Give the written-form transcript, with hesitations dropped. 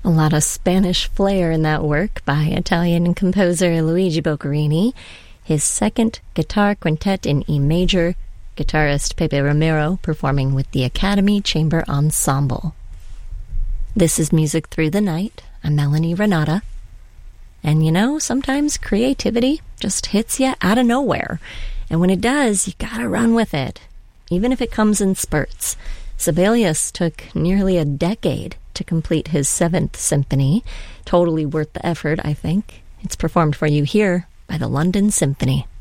A lot of Spanish flair in that work by Italian composer Luigi Boccherini. His second guitar quintet in E major, guitarist Pepe Romero performing with the Academy Chamber Ensemble. This is Music Through the Night. I'm Melanie Renata. And you know, sometimes creativity just hits you out of nowhere. And when it does, you gotta run with it, even if it comes in spurts. Sibelius took nearly a decade to complete his 7th symphony. Totally worth the effort, I think. It's performed for you here by the London Symphony.